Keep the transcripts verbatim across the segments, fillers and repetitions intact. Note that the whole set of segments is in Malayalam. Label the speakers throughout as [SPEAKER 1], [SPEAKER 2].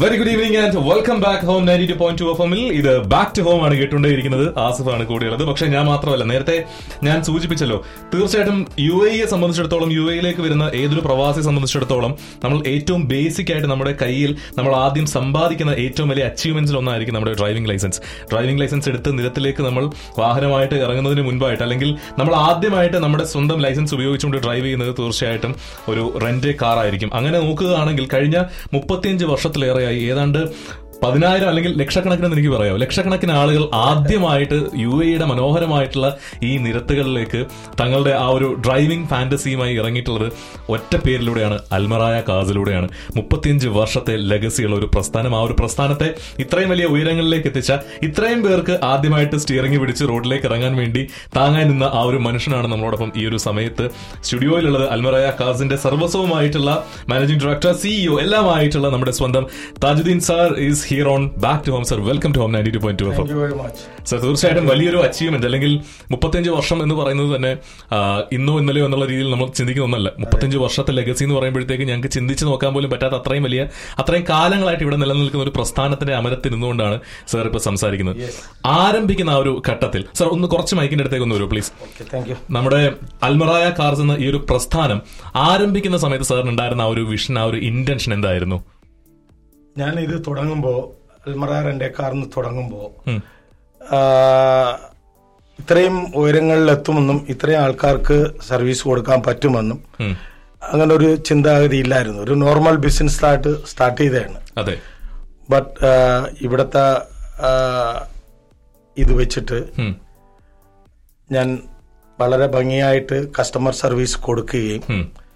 [SPEAKER 1] Very good evening and welcome back home ninety two point two F എമ്മിൽ. ഇത് ബാക്ക് ടു ഹോം ആണ് കേട്ടുകൊണ്ടേയിരിക്കുന്നത്. ആസിഫാണ് കൂടെയുള്ളത്. പക്ഷെ ഞാൻ മാത്രമല്ല, നേരത്തെ ഞാൻ സൂചിപ്പിച്ചല്ലോ, തീർച്ചയായിട്ടും യു എയെ സംബന്ധിച്ചിടത്തോളം, യു എയിലേക്ക് വരുന്ന ഏതൊരു പ്രവാസിയെ സംബന്ധിച്ചിടത്തോളം നമ്മൾ ഏറ്റവും ബേസിക് ആയിട്ട് നമ്മുടെ കയ്യിൽ നമ്മൾ ആദ്യം സമ്പാദിക്കുന്ന ഏറ്റവും വലിയ അച്ചീവ്മെന്റ്സിൽ ഒന്നായിരിക്കും നമ്മുടെ ഡ്രൈവിംഗ് ലൈസൻസ്. ഡ്രൈവിംഗ് ലൈസൻസ് എടുത്ത് നിരത്തിലേക്ക് നമ്മൾ വാഹനമായിട്ട് ഇറങ്ങുന്നതിന് മുൻപായിട്ട്, അല്ലെങ്കിൽ നമ്മൾ ആദ്യമായിട്ട് നമ്മുടെ സ്വന്തം ലൈസൻസ് ഉപയോഗിച്ചുകൊണ്ട് ഡ്രൈവ് ചെയ്യുന്നത് തീർച്ചയായിട്ടും ഒരു റെന്റ് കാർ ആയിരിക്കും. അങ്ങനെ നോക്കുകയാണെങ്കിൽ കഴിഞ്ഞ മുപ്പത്തിയഞ്ച് വർഷത്തിലേറെയായി ഏതാണ്ട് പതിനായിരം അല്ലെങ്കിൽ ലക്ഷക്കണക്കിനെന്ന് എനിക്ക് പറയാം, ലക്ഷക്കണക്കിന് ആളുകൾ ആദ്യമായിട്ട് യു എയുടെ മനോഹരമായിട്ടുള്ള ഈ നിരത്തുകളിലേക്ക് തങ്ങളുടെ ആ ഒരു ഡ്രൈവിംഗ് ഫാന്റസിയുമായി ഇറങ്ങിയിട്ടുള്ളത് ഒറ്റ പേരിലൂടെയാണ്, അൽമറായ കാസിലൂടെയാണ്. മുപ്പത്തിയഞ്ച് വർഷത്തെ ലെഗസിയുള്ള ഒരു പ്രസ്ഥാനം. ആ ഒരു പ്രസ്ഥാനത്തെ ഇത്രയും വലിയ ഉയരങ്ങളിലേക്ക് എത്തിച്ച, ഇത്രയും പേർക്ക് ആദ്യമായിട്ട് സ്റ്റിയറിംഗ് പിടിച്ച് റോഡിലേക്ക് ഇറങ്ങാൻ വേണ്ടി താങ്ങാൻ നിന്ന ആ ഒരു മനുഷ്യനാണ് നമ്മളോടൊപ്പം ഈ ഒരു സമയത്ത് സ്റ്റുഡിയോയിലുള്ളത്. അൽമറായ കാസിന്റെ സർവസ്വമായിട്ടുള്ള മാനേജിംഗ് ഡയറക്ടർ, സിഇഒ എല്ലാമായിട്ടുള്ള നമ്മുടെ സ്വന്തം Thajudheen sir is here on back to home. Sir, welcome to home ninety two point two F M.
[SPEAKER 2] Thank you very much.
[SPEAKER 1] Sir, തീർച്ചയായിട്ടും വലിയൊരു അച്ചീവ്മെന്റ്, അല്ലെങ്കിൽ മുപ്പത്തിയഞ്ച് വർഷം എന്ന് പറയുന്നത് തന്നെ ഇന്നോ ഇന്നലെയോ എന്നുള്ള രീതിയിൽ നമ്മൾ ചിന്തിക്കുന്ന ഒന്നല്ല. മുപ്പത്തിയഞ്ച് വർഷത്തെ ലെഗസി എന്ന് പറയുമ്പോഴത്തേക്ക് ഞങ്ങൾക്ക് ചിന്തിച്ച് നോക്കാൻ പോലും പറ്റാത്ത അത്രയും വലിയ, അത്രയും കാലങ്ങളായിട്ട് ഇവിടെ നിലനിൽക്കുന്ന ഒരു പ്രസ്ഥാനത്തിന്റെ അമരത്തിരുന്നുകൊണ്ടാണ് സാർ ഇപ്പൊ സംസാരിക്കുന്നത്. ആരംഭിക്കുന്ന ആ ഒരു ഘട്ടത്തിൽ സാർ ഒന്ന് കുറച്ച് മൈക്കിന്റെ അടുത്തേക്ക് ഒന്ന് വരൂ പ്ലീസ്. നമ്മുടെ അൽമറായ കാർസ് എന്ന ഈ ഒരു പ്രസ്ഥാനം ആരംഭിക്കുന്ന സമയത്ത് സാറിന് ഉണ്ടായിരുന്ന ആ ഒരു വിഷൻ, ആ ഒരു ഇന്റൻഷൻ എന്തായിരുന്നു?
[SPEAKER 2] ഞാൻ ഇത് തുടങ്ങുമ്പോൾ, അൽമറായ റെന്റ് കാർന്ന് തുടങ്ങുമ്പോൾ ഇത്രയും ഉയരങ്ങളിൽ എത്തുമെന്നും ഇത്രയും ആൾക്കാർക്ക് സർവീസ് കൊടുക്കാൻ പറ്റുമെന്നും അങ്ങനെ ഒരു ചിന്താഗതി ഇല്ലായിരുന്നു. ഒരു നോർമൽ ബിസിനസ് ആയിട്ട് സ്റ്റാർട്ട് ചെയ്തതാണ്.
[SPEAKER 1] അതെ.
[SPEAKER 2] ബട്ട് ഇവിടത്തെ ഇത് വെച്ചിട്ട് ഞാൻ വളരെ ഭംഗിയായിട്ട് കസ്റ്റമർ സർവീസ് കൊടുക്കുകയും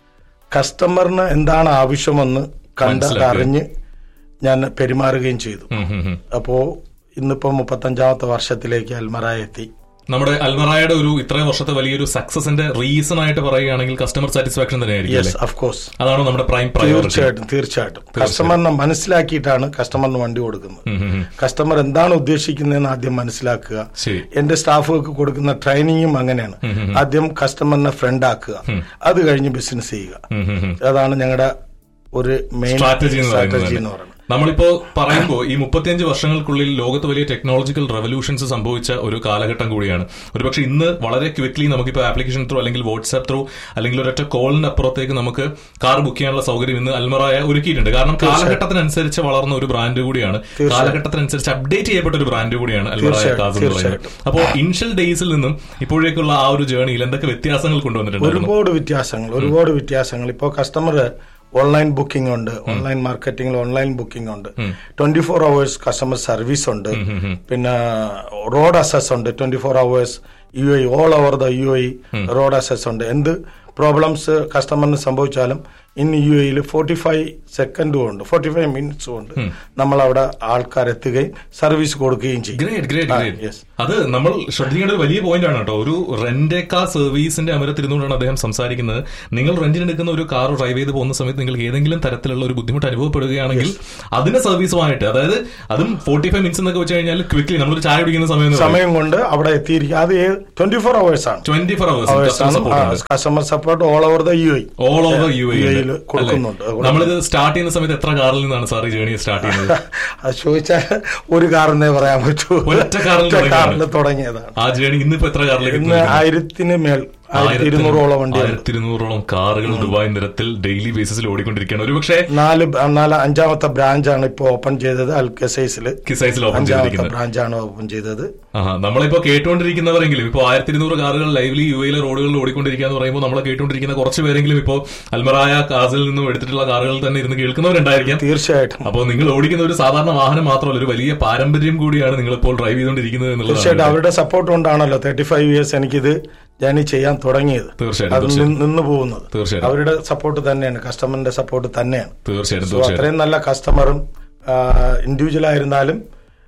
[SPEAKER 2] കസ്റ്റമറിന് എന്താണ് ആവശ്യമെന്ന് കണ്ടറിഞ്ഞ് ഞാൻ പെരുമാറുകയും ചെയ്തു. അപ്പോ ഇന്നിപ്പോ മുപ്പത്തഞ്ചാമത്തെ വർഷത്തിലേക്ക് അൽമറായ എത്തി.
[SPEAKER 1] നമ്മുടെ അൽമറായയുടെ ഒരു ഇത്രയും വർഷത്തെ വലിയൊരു സക്സസിന്റെ റീസൺ ആയിട്ട് പറയുകയാണെങ്കിൽ കസ്റ്റമർ സാറ്റിസ്ഫാക്ഷൻ തന്നെയായിരിക്കും. അതാണ് നമ്മുടെ പ്രൈം പ്രയോറിറ്റി.
[SPEAKER 2] തീർച്ചയായിട്ടും തീർച്ചയായിട്ടും കസ്റ്റമറിനെ മനസ്സിലാക്കിയിട്ടാണ് കസ്റ്റമറിന് വണ്ടി കൊടുക്കുന്നത്. കസ്റ്റമർ എന്താണ് ഉദ്ദേശിക്കുന്നതെന്ന് ആദ്യം മനസ്സിലാക്കുക. എന്റെ സ്റ്റാഫുകൾക്ക് കൊടുക്കുന്ന ട്രെയിനിങ്ങും അങ്ങനെയാണ്. ആദ്യം കസ്റ്റമറിനെ ഫ്രണ്ട് ആക്കുക, അത് കഴിഞ്ഞ് ബിസിനസ് ചെയ്യുക. അതാണ് ഞങ്ങളുടെ ഒരു മെയിൻ സ്ട്രാറ്റജി എന്ന് പറയുന്നത്.
[SPEAKER 1] നമ്മളിപ്പോ പറയുമ്പോൾ ഈ മുപ്പത്തിയഞ്ച് വർഷങ്ങൾക്കുള്ളിൽ ലോകത്ത് വലിയ ടെക്നോളജിക്കൽ റെവല്യൂഷൻസ് സംഭവിച്ച ഒരു കാലഘട്ടം കൂടിയാണ്. ഒരുപക്ഷെ ഇന്ന് വളരെ ക്വിക്ലി നമുക്കിപ്പോൾ ആപ്ലിക്കേഷൻ ത്രൂ അല്ലെങ്കിൽ വാട്സ്ആപ്പ് ത്രൂ അല്ലെങ്കിൽ ഒരൊറ്റ കോളിന് അപ്പുറത്തേക്ക് നമുക്ക് കാർ ബുക്ക് ചെയ്യാനുള്ള സൗകര്യം ഇന്ന് അൽമറായ ഒരുക്കിയിട്ടുണ്ട്. കാരണം കാലഘട്ടത്തിനനുസരിച്ച് വളർന്ന ഒരു ബ്രാൻഡ് കൂടിയാണ്, കാലഘട്ടത്തിനനുസരിച്ച് അപ്ഡേറ്റ് ചെയ്യപ്പെട്ട ഒരു ബ്രാൻഡ് കൂടിയാണ് അൽമറായ കാസ് എന്ന് പറയുന്നത്. അപ്പോൾ ഇനിഷ്യൽ ഡേയ്സിൽ നിന്നും ഇപ്പോഴേക്കുള്ള ആ ഒരു ജേർണിയിൽ എന്തൊക്കെ വ്യത്യാസങ്ങൾ കൊണ്ടുവന്നിട്ടുണ്ട്?
[SPEAKER 2] ഒരുപാട് വ്യത്യാസങ്ങൾ ഒരുപാട് വ്യത്യാസങ്ങൾ ഇപ്പോൾ കസ്റ്റമർ ഓൺലൈൻ ബുക്കിംഗ് ഉണ്ട്, ഓൺലൈൻ മാർക്കറ്റിംഗിൽ ഓൺലൈൻ ബുക്കിംഗ് ഉണ്ട്, twenty four hours customer service ഉണ്ട്, പിന്നെ റോഡ് അസസ് ഉണ്ട്, twenty four hours you I all over the U I road assess ഉണ്ട്. എന്ത് പ്രോബ്ലംസ് കസ്റ്റമറിന് സംഭവിച്ചാലും ഇൻ യു എയിൽ ഫോർട്ടി ഫൈവ് സെക്കൻഡും ഉണ്ട്, ഫോർട്ടി ഫൈവ് മിനിറ്റ്സും ഉണ്ട്. നമ്മൾ അവിടെ ആൾക്കാരെത്തുകയും സർവീസ് കൊടുക്കുകയും ചെയ്യും.
[SPEAKER 1] അത് നമ്മൾ ശ്രദ്ധിക്കേണ്ട ഒരു വലിയ പോയിന്റ് ആണ് കേട്ടോ. ഒരു റെന്റ് കാർ സർവീസിന്റെ അമരത്തിരുന്നുകൊണ്ടാണ് അദ്ദേഹം സംസാരിക്കുന്നത്. നിങ്ങൾ റെന്റിനെടുക്കുന്ന ഒരു കാർ ഡ്രൈവ് ചെയ്ത് പോകുന്ന സമയത്ത് നിങ്ങൾക്ക് ഏതെങ്കിലും തരത്തിലുള്ള ഒരു ബുദ്ധിമുട്ട് അനുഭവപ്പെടുകയാണെങ്കിൽ അതിന്റെ സർവീസുമായിട്ട്, അതായത് അതും ഫോർട്ടി ഫൈവ് മിനിറ്റ്സ് എന്നൊക്കെ വെച്ച് കഴിഞ്ഞാൽ ക്വിക്ലി നമ്മളൊരു ചായ കുടിക്കുന്ന സമയം
[SPEAKER 2] സമയം കൊണ്ട് അവിടെ എത്തിയിരിക്കും. അത് ട്വന്റി ഫോർ അവേഴ്സ് ആണ്.
[SPEAKER 1] Twenty four hours
[SPEAKER 2] customer support all over the U I
[SPEAKER 1] all over you I
[SPEAKER 2] കൊടുക്കുന്നുണ്ട്.
[SPEAKER 1] നമ്മളിത് സ്റ്റാർട്ട് ചെയ്യുന്ന സമയത്ത് എത്ര കാറിൽ നിന്നാണ് സാർ ഈ ജേർണി സ്റ്റാർട്ട് ചെയ്യുന്നത്?
[SPEAKER 2] അത് ചോദിച്ചാൽ ഒരു കാറിനെ പറയാൻ പറ്റൂ.
[SPEAKER 1] ഒറ്റ കാറിൽ
[SPEAKER 2] തുടങ്ങിയതാണ്
[SPEAKER 1] ആ ജേർണി. ഇന്നിപ്പോ എത്ര കാറിലേക്ക്?
[SPEAKER 2] ഇന്ന് ആയിരത്തിന് മേൽ ആയിരത്തിരുന്നൂറോളം വണ്ടി,
[SPEAKER 1] ആയിരത്തിരുന്നൂറോളം കാറുകൾ ദുബായ് നിരത്തിൽ ഡെയിലി ബേസിസിൽ ഓടിക്കൊണ്ടിരിക്കുകയാണ്. ഒരുപക്ഷെ
[SPEAKER 2] നാല് നാല് അഞ്ചാമത്തെ ബ്രാഞ്ചാണ് ഇപ്പൊ ഓപ്പൺ ചെയ്തത്. അൽ കിസൈസിൽ
[SPEAKER 1] കിസൈസിൽ ഓപ്പൺ ചെയ്തിരിക്കുന്നത്
[SPEAKER 2] ബ്രാഞ്ചാണ് ഓപ്പൺ ചെയ്തത്.
[SPEAKER 1] നമ്മളിപ്പോ കേട്ടുകൊണ്ടിരിക്കുന്നവരെങ്കിലും ഇപ്പൊ ആയിരത്തി ഇരുന്നൂറ് കാറുകൾ ലൈവ്ലി യു എയിലെ റോഡുകളിൽ ഓടിക്കൊണ്ടിരിക്കുക എന്ന് പറയുമ്പോൾ നമ്മളെ കേട്ടുകൊണ്ടിരിക്കുന്ന കുറച്ച് പേരെങ്കിലും ഇപ്പോ അൽമറായ കാസിൽ നിന്നും എടുത്തിട്ടുള്ള കാറുകൾ തന്നെ ഇരുന്ന് കേൾക്കുന്നവരുണ്ടായിരിക്കാം.
[SPEAKER 2] തീർച്ചയായിട്ടും.
[SPEAKER 1] അപ്പോൾ നിങ്ങൾ ഓടിക്കുന്ന ഒരു സാധാരണ വാഹനം മാത്രമല്ല, ഒരു വലിയ പാരമ്പര്യം കൂടിയാണ് നിങ്ങൾ ഇപ്പോൾ ഡ്രൈവ് ചെയ്തുകൊണ്ടിരിക്കുന്നത് എന്നുള്ളത്.
[SPEAKER 2] തീർച്ചയായിട്ടും അവരുടെ സപ്പോർട്ട് കൊണ്ടാണല്ലോ തേർട്ടി ഫൈവ് ഇയേഴ്സ് എനിക്കിത് ജേർണി ചെയ്യാൻ തുടങ്ങിയത്. അത് നിന്ന് പോകുന്നത് അവരുടെ സപ്പോർട്ട് തന്നെയാണ്, കസ്റ്റമറിന്റെ സപ്പോർട്ട് തന്നെയാണ്.
[SPEAKER 1] തീർച്ചയായിട്ടും
[SPEAKER 2] അത്രയും നല്ല കസ്റ്റമറും ഇൻഡിവിജ്വൽ ആയിരുന്നാലും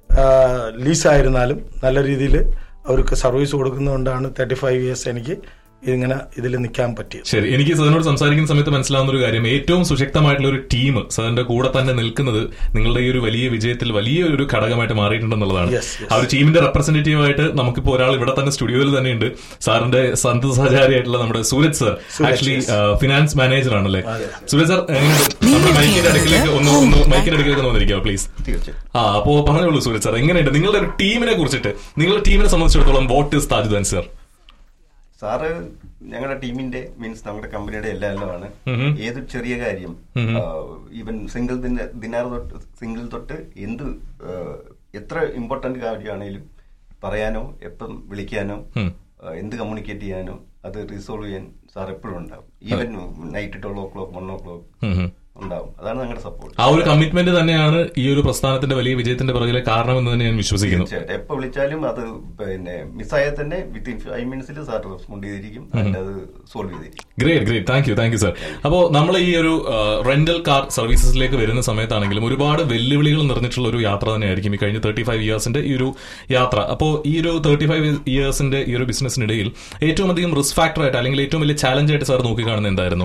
[SPEAKER 2] ലീസ് ആയിരുന്നാലും നല്ല രീതിയിൽ അവർക്ക് സർവീസ് കൊടുക്കുന്നതുകൊണ്ടാണ് തേർട്ടി ഫൈവ് ഇയേഴ്സ് എനിക്ക് ഇങ്ങനെ ഇതിൽ നിൽക്കാൻ പറ്റിയത്.
[SPEAKER 1] ശരി, എനിക്ക് സാറിനോട് സംസാരിക്കുന്ന സമയത്ത് മനസ്സിലാവുന്ന ഒരു കാര്യം, ഏറ്റവും സുശക്തമായിട്ടുള്ള ഒരു ടീം സാറിന്റെ കൂടെ തന്നെ നിൽക്കുന്നത് നിങ്ങളുടെ ഈ ഒരു വലിയ വിജയത്തിൽ വലിയ ഒരു ഘടകമായിട്ട് മാറിയിട്ടുണ്ടെന്നുള്ളതാണ്. ആ ഒരു ടീമിന്റെ റെപ്രസെന്റേറ്റീവ് ആയിട്ട് നമുക്കിപ്പോ ഒരാൾ ഇവിടെ തന്നെ സ്റ്റുഡിയോയിൽ തന്നെ ഉണ്ട്. സാറിന്റെ സന്ത സഹചാരിയായിട്ടുള്ള നമ്മുടെ Sooraj sir, actually finance manager ആണല്ലേ. സൂരജ് സാർ, നമ്മുടെ മൈക്കിന്റെ അടുക്കിലേക്ക് ഒന്ന് ഒന്ന് മൈക്കിന്റെ അടുക്കിലേക്ക് വന്നിരിക്കാമോ പ്ലീസ്? ആ, അപ്പോ പറഞ്ഞോളൂ സൂരജ് സാർ, എങ്ങനെയുണ്ട് നിങ്ങളുടെ ഒരു ടീമിനെ കുറിച്ചിട്ട്, നിങ്ങളുടെ ടീമിനെ സംബന്ധിച്ചിടത്തോളം what is Thajudheen sir?
[SPEAKER 3] Sir ഞങ്ങളുടെ ടീമിന്റെ മീൻസ് നമ്മുടെ കമ്പനിയുടെ എല്ലാ എല്ലാമാണ്. ഏതൊരു ചെറിയ കാര്യം, ഈവൻ സിംഗിൾ ദിനാർ തൊട്ട് സിംഗിൾ തൊട്ട് എന്ത് എത്ര ഇമ്പോർട്ടന്റ് കാര്യമാണെങ്കിലും പറയാനോ എപ്പം വിളിക്കാനോ എന്ത് കമ്മ്യൂണിക്കേറ്റ് ചെയ്യാനോ അത് റിസോൾവ് ചെയ്യാൻ സാർ എപ്പോഴും ഉണ്ടാവും. ഈവൻ നൈറ്റ് ട്വൽവ് ഓ ക്ലോക്ക് വൺ ഓ ക്ലോക്ക് ഉണ്ടാവും. അതാണ് ഞങ്ങളുടെ സപ്പോർട്ട്. ആ ഒരു കമ്മിറ്റ്മെന്റ് തന്നെയാണ് ഈ ഒരു പ്രസ്ഥാനത്തിന്റെ വലിയ വിജയത്തിന്റെ പുറകിലെ കാരണമെന്ന് തന്നെ ഞാൻ വിശ്വസിക്കുന്നു. തീർച്ചയായിട്ടും എപ്പോ വിളിച്ചാലും അത് പിന്നെ മിസ്സായാൽ തന്നെ വിത്തിൻ ഫൈവ് മിനിറ്റ്സിൽ സാർ റെസ്പോണ്ട് ചെയ്തിരിക്കും, അത് സോൾവ് ചെയ്തിരിക്കും. Great great thank you thank you sir. അപ്പോൾ നമ്മൾ ഈ ഒരു റെന്റൽ കാർ സർവീസസിലേക്ക് വരുന്ന സമയത്താണെങ്കിലും ഒരുപാട് വെല്ലുവിളികൾ നിറഞ്ഞിട്ടുള്ള ഒരു യാത്ര തന്നെയായിരിക്കും ഈ കഴിഞ്ഞ തേർട്ടി ഫൈവ് ഇയേഴ്സിന്റെ ഈ ഒരു യാത്ര. അപ്പോൾ ഈ ഒരു തേർട്ടി ഫൈവ് ഇയേഴ്സിന്റെ ഈ ഒരു ബിസിനസിനിടയിൽ ഏറ്റവും അധികം റിസ്ക് ഫാക്ടർ ആയിട്ട് അല്ലെങ്കിൽ ഏറ്റവും വലിയ ചാലഞ്ച് ആയിട്ട് സാർ നോക്കിക്കാണുന്നത് എന്തായിരുന്നു?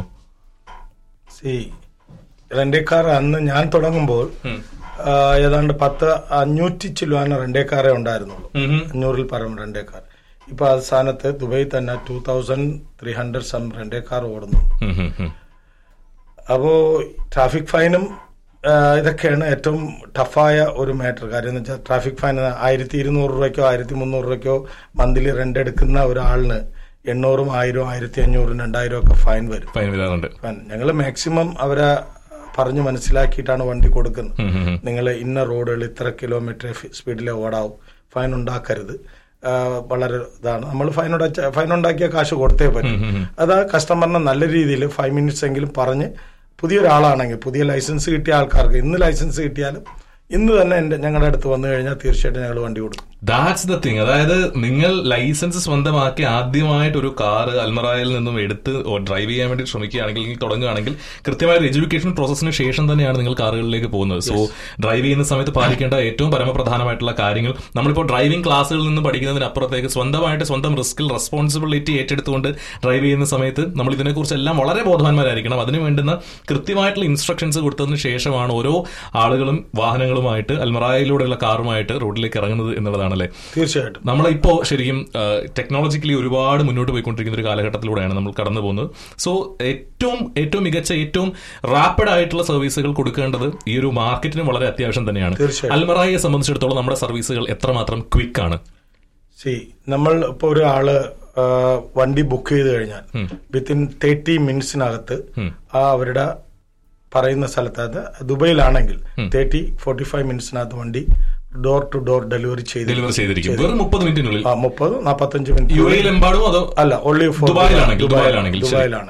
[SPEAKER 2] റെന്റേ കാർ അന്ന് ഞാൻ തുടങ്ങുമ്പോൾ ഏതാണ്ട് പത്ത് അഞ്ഞൂറ്റി ചില്ലുവാന റെന്റേ കാറേ ഉണ്ടായിരുന്നുള്ളൂ, അഞ്ഞൂറിൽ പരം റെന്റേ കാർ. ഇപ്പൊ ആ സ്ഥാനത്ത് ദുബായി തന്നെ two thousand three hundred some rent a car ഓടുന്നു. അപ്പോ ട്രാഫിക് ഫൈനും ഇതൊക്കെയാണ് ഏറ്റവും ടഫായ ഒരു മാറ്റർ. കാര്യം എന്ന് വെച്ചാൽ ട്രാഫിക് ഫൈൻ ആയിരത്തി ഇരുന്നൂറ് രൂപയ്ക്കോ ആയിരത്തി മുന്നൂറ് രൂപയ്ക്കോ മന്ത്ലി റെന്റ് എടുക്കുന്ന ഒരാളിന് എണ്ണൂറും ആയിരവും ആയിരത്തി അഞ്ഞൂറും രണ്ടായിരം ഒക്കെ ഫൈൻ വരും. ഫൈൻ ഞങ്ങൾ മാക്സിമം അവരെ പറഞ്ഞ് മനസ്സിലാക്കിയിട്ടാണ് വണ്ടി കൊടുക്കുന്നത്. നിങ്ങൾ ഇന്ന റോഡുകൾ ഇത്ര കിലോമീറ്റർ സ്പീഡിലെ ഓടാവും, ഫൈൻ ഉണ്ടാക്കരുത്, വളരെ ഇതാണ്. നമ്മൾ ഫൈൻ ഫൈൻ ഉണ്ടാക്കിയ കാശ് കൊടുത്തേ പറ്റും. അത് ആ കസ്റ്റമറിനെ നല്ല രീതിയിൽ ഫൈവ് മിനിറ്റ്സ് എങ്കിലും പറഞ്ഞ്, പുതിയൊരാളാണെങ്കിൽ പുതിയ ലൈസൻസ് കിട്ടിയ ആൾക്കാർക്ക് ഇന്ന് ലൈസൻസ് കിട്ടിയാലും ഇന്ന് തന്നെ എന്റെ ഞങ്ങളുടെ അടുത്ത് വന്നു കഴിഞ്ഞാൽ തീർച്ചയായിട്ടും ഞങ്ങൾ വണ്ടി കൊടുക്കും.
[SPEAKER 1] That's the thing. അതായത് നിങ്ങൾ ലൈസൻസ് സ്വന്തമാക്കി ആദ്യമായിട്ട് ഒരു കാർ അൽമറായിൽ നിന്നും എടുത്ത് ഡ്രൈവ് ചെയ്യാൻ വേണ്ടി ശ്രമിക്കുകയാണെങ്കിൽ അല്ലെങ്കിൽ തുടങ്ങുകയാണെങ്കിൽ കൃത്യമായ ഒരു എഡ്യൂക്കേഷൻ പ്രോസസ്സിന് ശേഷം തന്നെയാണ് നിങ്ങൾ കാറുകളിലേക്ക് പോകുന്നത്. സോ ഡ്രൈവ് ചെയ്യുന്ന സമയത്ത് പാലിക്കേണ്ട ഏറ്റവും പരമപ്രധാനമായിട്ടുള്ള കാര്യങ്ങൾ, നമ്മളിപ്പോൾ ഡ്രൈവിംഗ് ക്ലാസ്സുകളിൽ നിന്ന് പഠിക്കുന്നതിനപ്പുറത്തേക്ക് സ്വന്തമായിട്ട് സ്വന്തം റിസ്കിൽ റെസ്പോൺസിബിലിറ്റി ഏറ്റെടുത്തുകൊണ്ട് ഡ്രൈവ് ചെയ്യുന്ന സമയത്ത് നമ്മൾ ഇതിനെക്കുറിച്ചെല്ലാം വളരെ ബോധവാന്മാരായിരിക്കണം. അതിന് വേണ്ടുന്ന കൃത്യമായിട്ടുള്ള ഇൻസ്ട്രക്ഷൻസ് കൊടുത്തതിന് ശേഷമാണ് ഓരോ ആളുകളും വാഹനങ്ങളുമായിട്ട് അൽമറായിലൂടെയുള്ള കാറുമായിട്ട് റോഡിലേക്ക് ഇറങ്ങുന്നത് എന്നുള്ളതാണ്.
[SPEAKER 2] തീർച്ചയായിട്ടും
[SPEAKER 1] നമ്മളിപ്പോ ശരിക്കും ടെക്നോളജിക്കലി ഒരുപാട് മുന്നോട്ട് പോയിക്കൊണ്ടിരിക്കുന്ന ഒരു കാലഘട്ടത്തിലൂടെയാണ് നമ്മൾ കടന്നു പോകുന്നത്. സോ ഏറ്റവും ഏറ്റവും മികച്ച ഏറ്റവും റാപ്പിഡ് ആയിട്ടുള്ള സർവീസുകൾ കൊടുക്കേണ്ടത് ഈ ഒരു മാർക്കറ്റിന് വളരെ അത്യാവശ്യം തന്നെയാണ്. അൽമറായിയെ സംബന്ധിച്ചിടത്തോളം നമ്മുടെ സർവീസുകൾ എത്രമാത്രം ക്വിക്ക് ആണ്?
[SPEAKER 2] സി നമ്മൾ ഇപ്പൊ ഒരാള് വണ്ടി ബുക്ക് ചെയ്ത് കഴിഞ്ഞാൽ വിത്തിൻ തേർട്ടി മിനിറ്റ്സിനകത്ത് ആ അവരുടെ പറയുന്ന സ്ഥലത്ത്, ദുബൈയിലാണെങ്കിൽ തേർട്ടി ഫോർട്ടി ഫൈവ് മിനിറ്റ്സിനകത്ത് വണ്ടി ഡോർ ടു ഡോർ ഡെലിവറി ചെയ്തിരിക്കും.
[SPEAKER 1] മുപ്പത് മിനിറ്റിനുള്ളിൽ
[SPEAKER 2] മുപ്പത് നാപ്പത്തഞ്ച് മിനിറ്റ്
[SPEAKER 1] യു എയിലെമ്പാടും അതോ
[SPEAKER 2] അല്ല ഓൺലി ദുബായിലാണെങ്കിൽ.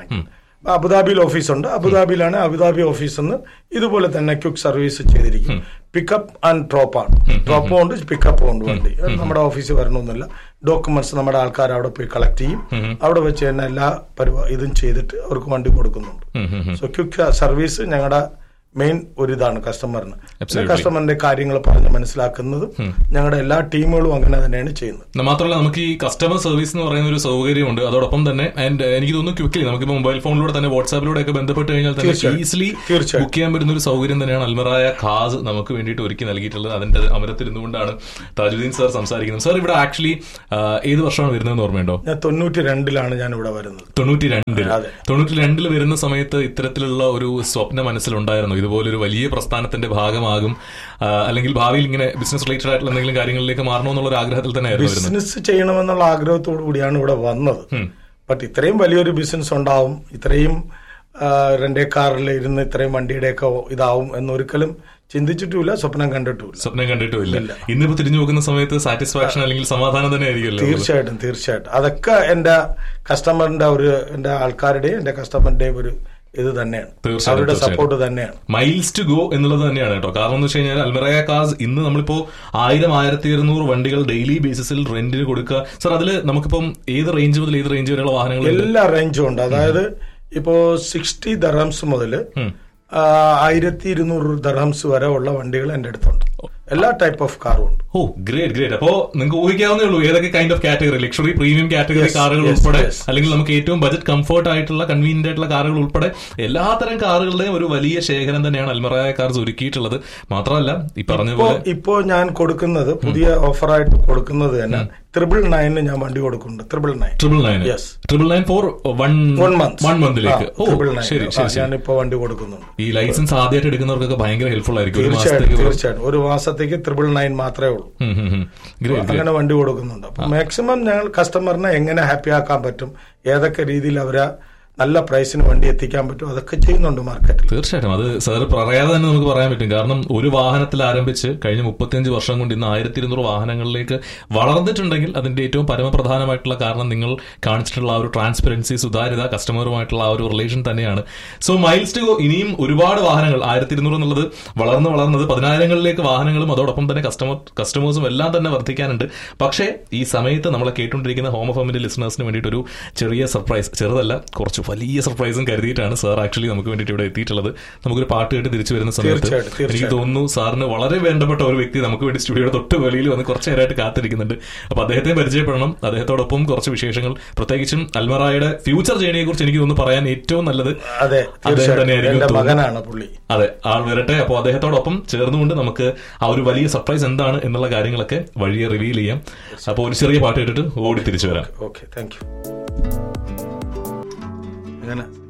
[SPEAKER 2] അബുദാബിയിൽ ഓഫീസുണ്ട്, അബുദാബിയിലാണ്. അബുദാബി ഓഫീസിൽ നിന്ന് ഇതുപോലെ തന്നെ ക്വിക്ക് സർവീസ് ചെയ്തിരിക്കും. പിക്കപ്പ് ആൻഡ് ഡ്രോപ്പ് ആണ്, ഡ്രോപ്പും ഉണ്ട് പിക്കപ്പും ഉണ്ട്. വണ്ടി നമ്മുടെ ഓഫീസിൽ വരണമെന്നില്ല, ഡോക്യുമെന്റ്സ് നമ്മുടെ ആൾക്കാർ അവിടെ പോയി കളക്ട് ചെയ്യും. അവിടെ വെച്ച് തന്നെ എല്ലാ പരിപാടി ഇതും ചെയ്തിട്ട് അവർക്ക് വണ്ടി കൊടുക്കുന്നുണ്ട്. സോ ക്വിക്ക് സർവീസ് ഞങ്ങളുടെ മെയിൻ ഒരു ഇതാണ് കസ്റ്റമറിന്. കസ്റ്റമറിന്റെ കാര്യങ്ങൾ പറഞ്ഞ് മനസ്സിലാക്കുന്നതും ഞങ്ങളുടെ എല്ലാ ടീമുകളും അങ്ങനെ തന്നെയാണ് ചെയ്യുന്നത്.
[SPEAKER 1] മാത്രമല്ല നമുക്ക് ഈ കസ്റ്റമർ സർവീസ് എന്ന് പറയുന്ന ഒരു സൗകര്യമുണ്ട്. അതോടൊപ്പം തന്നെ ആൻഡ് എനിക്ക് തോന്നുന്നു ക്വിക്കലി നമുക്ക് മൊബൈൽ ഫോണിലൂടെ തന്നെ വാട്സാപ്പിലൂടെ ഒക്കെ ബന്ധപ്പെട്ട് കഴിഞ്ഞാൽ തന്നെ ഈസിലി ബുക്ക് ചെയ്യാൻ പറ്റുന്ന ഒരു സൗകര്യം തന്നെയാണ് അൽമറായ കാസ് നമുക്ക് വേണ്ടിയിട്ട് ഒരുക്കി നൽകിയിട്ടുള്ളത്. അതിന്റെ അമരത്തിരുന്നുകൊണ്ടാണ് താജുദ്ദീൻ സാർ സംസാരിക്കുന്നത്. സാർ ഇവിടെ ആക്ച്വലി ഏത് വർഷമാണ് വരുന്നതെന്ന് ഓർമ്മയുണ്ടോ?
[SPEAKER 2] ഞാൻ തൊണ്ണൂറ്റി രണ്ടിലാണ് ഞാൻ ഇവിടെ വരുന്നത്.
[SPEAKER 1] തൊണ്ണൂറ്റി രണ്ടിൽ തൊണ്ണൂറ്റി രണ്ടിൽ വരുന്ന സമയത്ത് ഇത്തരത്തിലുള്ള ഒരു സ്വപ്നം മനസ്സിലുണ്ടായിരുന്നു, ഇതുപോലൊരു വലിയ പ്രസ്ഥാനത്തിന്റെ ഭാഗമാകും അല്ലെങ്കിൽ ഭാവിയിൽ ഇങ്ങനെ ബിസിനസ് റിലേറ്റഡ് ആയിട്ടുള്ള എന്തെങ്കിലും കാര്യങ്ങളിലേക്ക് മാറണമെന്നുള്ള ആഗ്രഹത്തിൽ തന്നെയായിരുന്നു
[SPEAKER 2] ബിസിനസ് ചെയ്യണമെന്നുള്ള ആഗ്രഹത്തോടു കൂടിയാണ് ഇവിടെ വന്നത്. ബട്ട് ഇത്രയും വലിയൊരു ബിസിനസ് ഉണ്ടാവും, ഇത്രയും റെന്റേ കാറിൽ ഇരുന്ന് ഇത്രയും വണ്ടിയുടെയൊക്കെ ഇതാവും എന്നൊരിക്കലും ചിന്തിച്ചിട്ടുമില്ല, സ്വപ്നം കണ്ടിട്ടുമില്ല
[SPEAKER 1] സ്വപ്നം കണ്ടിട്ടുമില്ല ഇന്നിപ്പോ തിരിഞ്ഞു നോക്കുന്ന സമയത്ത് സാറ്റിസ്ഫാക്ഷൻ അല്ലെങ്കിൽ സമാധാനം തന്നെ ആയിരിക്കും.
[SPEAKER 2] തീർച്ചയായിട്ടും തീർച്ചയായിട്ടും അതൊക്കെ എന്റെ കസ്റ്റമറിന്റെ ഒരു എന്റെ ആൾക്കാരുടെയും എന്റെ കസ്റ്റമറിന്റെയും ഒരു ഇത് തന്നെയാണ്, അവരുടെ സപ്പോർട്ട് തന്നെയാണ്.
[SPEAKER 1] മൈൽസ് ടു ഗോ എന്നുള്ളത് തന്നെയാണ് കേട്ടോ. കാരണം എന്ന് വെച്ച് കഴിഞ്ഞാൽ അൽമറായ കാസ് ഇന്ന് നമ്മളിപ്പോ ആയിരം ആയിരത്തി ഇരുന്നൂറ് വണ്ടികൾ ഡെയിലി ബേസിസിൽ റെന്റിന് കൊടുക്കുക. സാർ അതിൽ നമുക്കിപ്പം ഏത് റേഞ്ച് മുതൽ ഏത് റേഞ്ച് വരെയുള്ള വാഹനങ്ങൾ?
[SPEAKER 2] എല്ലാ റേഞ്ചും ഉണ്ട്. അതായത് ഇപ്പോ സിക്സ്റ്റി ദർഹംസ് മുതൽ ആയിരത്തി ഇരുന്നൂറ് ദർഹംസ് വരെ ഉള്ള വണ്ടികൾ എന്റെ അടുത്തുണ്ട്. എല്ലാ ടൈപ്പ് ഓഫ് കാറും ഉണ്ട്.
[SPEAKER 1] ഓ ഗ്രേറ്റ് ഗ്രേറ്റ്. അപ്പോ നിങ്ങൾക്ക് ഊഹിക്കാവുന്നേ ഉള്ളൂ ഏതൊക്കെ kind of category, luxury premium category കാറുകൾ ഉൾപ്പെടെ, അല്ലെങ്കിൽ നമുക്ക് ഏറ്റവും ബജറ്റ് കംഫർട്ട് ആയിട്ടുള്ള കൺവീനിയന്റ് ആയിട്ടുള്ള കാറുകൾ ഉൾപ്പെടെ എല്ലാത്തരം കാറുകളുടെയും ഒരു വലിയ ശേഖരം തന്നെയാണ് അൽമറായ കാർസ് ഒരുക്കിയിട്ടുള്ളത്. മാത്രമല്ല ഈ പറഞ്ഞ പോലെ
[SPEAKER 2] ഇപ്പോ ഞാൻ കൊടുക്കുന്നത് പുതിയ ഓഫറായിട്ട് കൊടുക്കുന്നത് തന്നെ ട്രിപ്പിൾ നയന് ഞാൻ വണ്ടി കൊടുക്കുന്നുണ്ട്. Triple nine triple nine
[SPEAKER 1] yes triple nine four one one മന്തിലേക്ക്. ഓ ശരി ശരി,
[SPEAKER 2] ഞാനിപ്പോ വണ്ടി കൊടുക്കുന്നുണ്ട്.
[SPEAKER 1] ഈ ലൈസൻസ് ആദ്യമായിട്ട് എടുക്കുന്നവർക്കൊക്കെ ഭയങ്കര ഹെൽപ്ഫുൾ ആയിരിക്കും.
[SPEAKER 2] തീർച്ചയായിട്ടും തീർച്ചയായിട്ടും ഒരു മാസത്തേക്ക് ട്രിപ്പിൾ നയൻ മാത്രമേ ഉള്ളൂ. അങ്ങനെ വണ്ടി കൊടുക്കുന്നുണ്ട്. അപ്പൊ മാക്സിമം ഞങ്ങൾ കസ്റ്റമറിനെ എങ്ങനെ ഹാപ്പി ആക്കാൻ പറ്റും, ഏതൊക്കെ രീതിയിൽ അവരെ നല്ല പ്രൈസിന് വണ്ടി എത്തിക്കാൻ പറ്റും, അതൊക്കെ ചെയ്യുന്നുണ്ട് മാർക്കറ്റിൽ.
[SPEAKER 1] തീർച്ചയായിട്ടും അത് സാർ പറയാതെ തന്നെ നമുക്ക് പറയാൻ പറ്റും. കാരണം ഒരു വാഹനത്തിൽ ആരംഭിച്ച് കഴിഞ്ഞ മുപ്പത്തിയഞ്ച് വർഷം കൊണ്ട് ഇന്ന് ആയിരത്തി ഇരുന്നൂറ് വാഹനങ്ങളിലേക്ക് വളർന്നിട്ടുണ്ടെങ്കിൽ അതിന്റെ ഏറ്റവും പരമപ്രധാനമായിട്ടുള്ള കാരണം നിങ്ങൾ കാണിച്ചിട്ടുള്ള ആ ഒരു ട്രാൻസ്പെറൻസി, സുതാര്യത, കസ്റ്റമറുമായിട്ടുള്ള ആ ഒരു റിലേഷൻ തന്നെയാണ്. So miles to go. ഇനിയും ഒരുപാട് വാഹനങ്ങൾ, ആയിരത്തി ഇരുന്നൂറ് എന്നുള്ളത് വളർന്ന് വളർന്നത് പതിനായിരങ്ങളിലേക്ക് വാഹനങ്ങളും അതോടൊപ്പം തന്നെ കസ്റ്റമർ കസ്റ്റമേഴ്സും എല്ലാം തന്നെ വർദ്ധിക്കാനുണ്ട്. പക്ഷേ ഈ സമയത്ത് നമ്മളെ കേട്ടുകൊണ്ടിരിക്കുന്ന ഹോം എഫ് എമ്മിന്റെ ലിസണേഴ്സിന് വേണ്ടിയിട്ട് ഒരു ചെറിയ സർപ്രൈസ്, ചെറുതല്ല കുറച്ച് വലിയ സർപ്രൈസും കരുതിയിട്ടാണ് സാർ ആക്ച്വലി നമുക്ക് വേണ്ടിയിട്ട് ഇവിടെ എത്തിയിട്ടുള്ളത്. നമുക്കൊരു പാട്ട് കേട്ട് തിരിച്ചു വരുന്ന സമയത്ത് എനിക്ക് തോന്നുന്നു സാറിന് വളരെ വേണ്ടപ്പെട്ട ഒരു വ്യക്തി നമുക്ക് വേണ്ടി സ്റ്റുഡിയോയുടെ തൊട്ട് വെളിയിൽ വന്ന് കുറച്ച് നേരമായിട്ട് കാത്തിരിക്കുന്നുണ്ട്. അപ്പൊ അദ്ദേഹത്തെ പരിചയപ്പെടണം, അദ്ദേഹത്തോടൊപ്പം കുറച്ച് വിശേഷങ്ങൾ, പ്രത്യേകിച്ചും അൽമറായുടെ ഫ്യൂച്ചർ ജേണിയെ കുറിച്ച് എനിക്ക് തോന്നുന്നു പറയാൻ ഏറ്റവും നല്ലത് അദ്ദേഹം തന്നെയായിരിക്കും. അതെ, ആൾ വരട്ടെ. അപ്പോൾ അദ്ദേഹത്തോടൊപ്പം ചേർന്നുകൊണ്ട് നമുക്ക് ആ ഒരു വലിയ സർപ്രൈസ് എന്താണ് എന്നുള്ള കാര്യങ്ങളൊക്കെ വഴിയെ റിവീൽ ചെയ്യാം. അപ്പോൾ ഒരു ചെറിയ പാട്ട് കേട്ടിട്ട് ഓടി തിരിച്ചു വരാം.
[SPEAKER 2] Okay, thank you.